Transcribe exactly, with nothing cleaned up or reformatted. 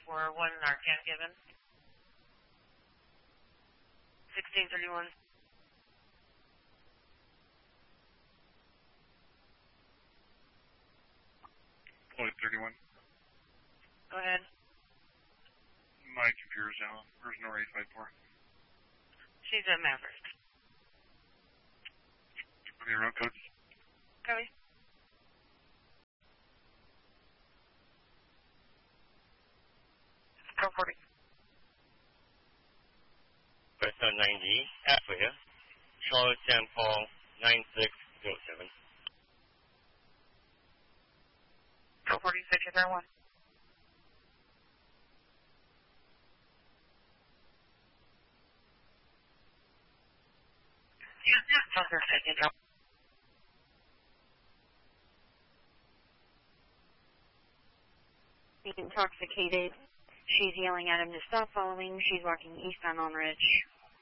for one Narcan given. sixteen thirty-one. Point thirty-one. Go ahead. My computer's down. Where's Nora eight five four? She's at Maverick. Give me your road codes. Copy. Go forty. Preston ninety, Africa. Charlotte Saint Paul nine six zero seven. Go forty-six, is there one? He's intoxicated. She's yelling at him to stop following. She's walking eastbound on Ridge.